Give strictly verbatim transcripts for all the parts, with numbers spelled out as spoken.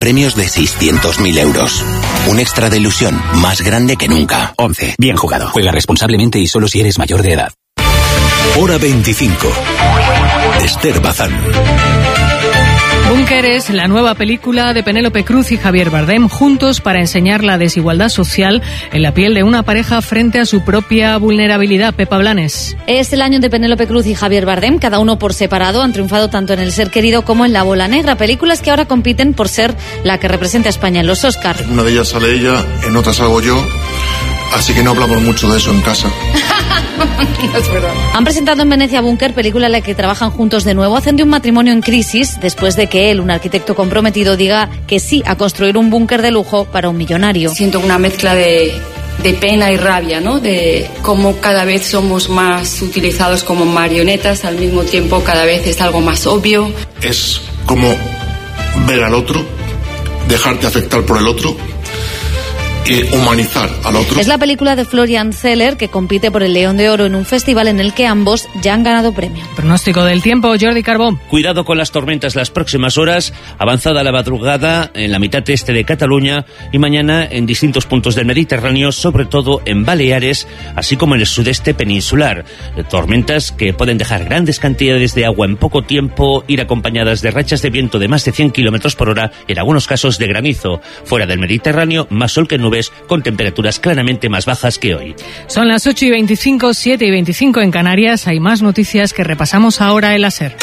Premios de seiscientos mil euros. Un extra de ilusión más grande que nunca. once. Bien jugado. Juega responsablemente y solo si eres mayor de edad. Hora veinticinco. Esther Bazán. Búnker es la nueva película de Penélope Cruz y Javier Bardem, juntos para enseñar la desigualdad social en la piel de una pareja frente a su propia vulnerabilidad. Pepa Blanes. Es el año de Penélope Cruz y Javier Bardem, cada uno por separado han triunfado tanto en El ser querido como en La bola negra, películas que ahora compiten por ser la que representa a España en los Oscar. En una de ellas sale ella, en otra salgo yo, así que no hablamos mucho de eso en casa. No es verdad. Han presentado en Venecia Búnker, película en la que trabajan juntos de nuevo. Hacen de un matrimonio en crisis después de que él, un arquitecto comprometido, diga que sí a construir un búnker de lujo para un millonario. Siento una mezcla de, de pena y rabia, ¿no? De cómo cada vez somos más utilizados como marionetas, al mismo tiempo cada vez es algo más obvio. Es como ver al otro, dejarte afectar por el otro, y humanizar al otro. Es la película de Florian Zeller que compite por el León de Oro en un festival en el que ambos ya han ganado premio. Pronóstico del tiempo, Jordi Carbó. Cuidado con las tormentas las próximas horas, avanzada la madrugada en la mitad este de Cataluña y mañana en distintos puntos del Mediterráneo, sobre todo en Baleares, así como en el sudeste peninsular. Tormentas que pueden dejar grandes cantidades de agua en poco tiempo, ir acompañadas de rachas de viento de más de cien kilómetros por hora, en algunos casos de granizo. Fuera del Mediterráneo, más sol que nubes, con temperaturas claramente más bajas que hoy. Son las ocho y veinticinco, siete y veinticinco en Canarias. Hay más noticias que repasamos ahora en la SER.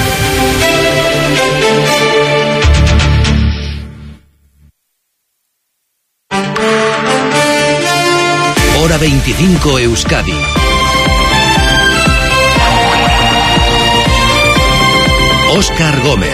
Hora veinticinco Euskadi. Óscar Gómez.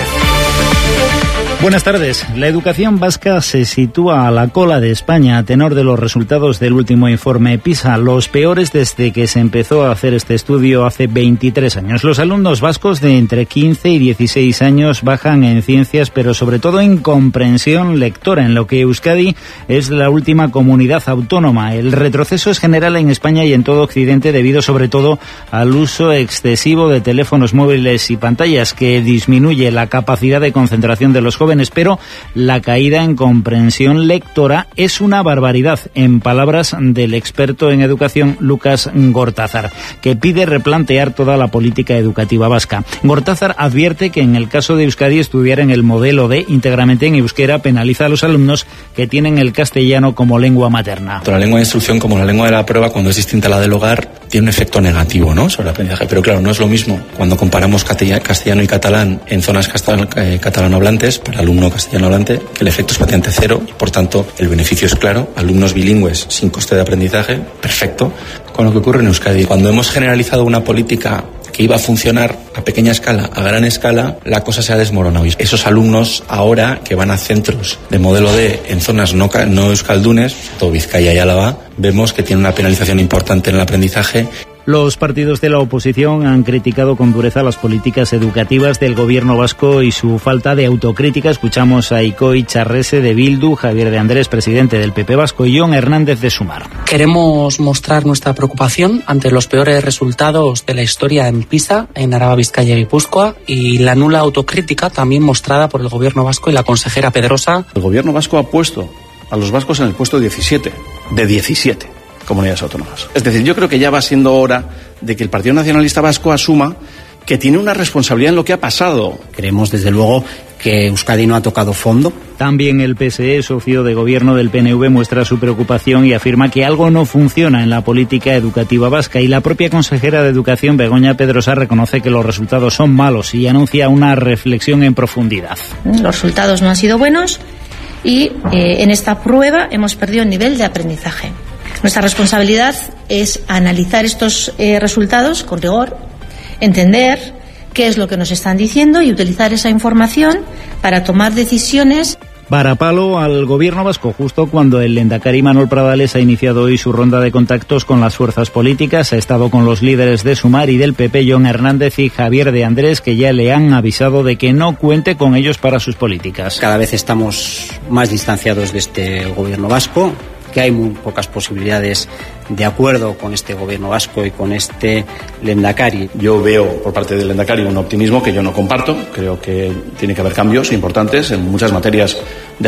Buenas tardes. La educación vasca se sitúa a la cola de España a tenor de los resultados del último informe PISA, los peores desde que se empezó a hacer este estudio hace veintitrés años. Los alumnos vascos de entre quince y dieciséis años bajan en ciencias, pero sobre todo en comprensión lectora, en lo que Euskadi es la última comunidad autónoma. El retroceso es general en España y en todo Occidente debido sobre todo al uso excesivo de teléfonos móviles y pantallas, que disminuye la capacidad de concentración de los jóvenes. Pero la caída en comprensión lectora es una barbaridad, en palabras del experto en educación Lucas Gortázar, que pide replantear toda la política educativa vasca. Gortázar advierte que en el caso de Euskadi estudiar en el modelo D íntegramente en euskera penaliza a los alumnos que tienen el castellano como lengua materna. La lengua de instrucción, como la lengua de la prueba, cuando es distinta a la del hogar, tiene un efecto negativo, ¿no?, sobre el aprendizaje. Pero claro, no es lo mismo cuando comparamos castellano y catalán en zonas catalanohablantes, para el alumno castellano hablante, que el efecto es prácticamente cero y por tanto el beneficio es claro. Alumnos bilingües sin coste de aprendizaje, perfecto. Con lo que ocurre en Euskadi, cuando hemos generalizado una política que iba a funcionar a pequeña escala, a gran escala, la cosa se ha desmoronado. Y esos alumnos ahora que van a centros de modelo D en zonas no, no euskaldunes, todo Vizcaya y Álava, vemos que tiene una penalización importante en el aprendizaje. Los partidos de la oposición han criticado con dureza las políticas educativas del gobierno vasco y su falta de autocrítica. Escuchamos a Ikoitz Charrese de Bildu, Javier de Andrés, presidente del P P vasco, y Jon Hernández de Sumar. Queremos mostrar nuestra preocupación ante los peores resultados de la historia en PISA, en Araba, Vizcaya y Guipúzcoa, y la nula autocrítica también mostrada por el gobierno vasco y la consejera Pedrosa. El gobierno vasco ha puesto a los vascos en el puesto diecisiete, de diecisiete. Comunidades autónomas. Es decir, yo creo que ya va siendo hora de que el Partido Nacionalista Vasco asuma que tiene una responsabilidad en lo que ha pasado. Creemos, desde luego, que Euskadi no ha tocado fondo. También el P S E, socio de gobierno del P N V, muestra su preocupación y afirma que algo no funciona en la política educativa vasca. Y la propia consejera de Educación, Begoña Pedrosa, reconoce que los resultados son malos y anuncia una reflexión en profundidad. Los resultados no han sido buenos y eh, en esta prueba hemos perdido el nivel de aprendizaje. Nuestra responsabilidad es analizar estos eh, resultados con rigor, entender qué es lo que nos están diciendo y utilizar esa información para tomar decisiones. Varapalo al gobierno vasco, justo cuando el lehendakari Manuel Pradales ha iniciado hoy su ronda de contactos con las fuerzas políticas. Ha estado con los líderes de Sumar y del P P, Jon Hernández y Javier de Andrés, que ya le han avisado de que no cuente con ellos para sus políticas. Cada vez estamos más distanciados de este gobierno vasco. que hay muy pocas posibilidades de acuerdo con este gobierno vasco y con este Lehendakari. Yo veo por parte del Lehendakari un optimismo que yo no comparto. Creo que tiene que haber cambios importantes en muchas materias de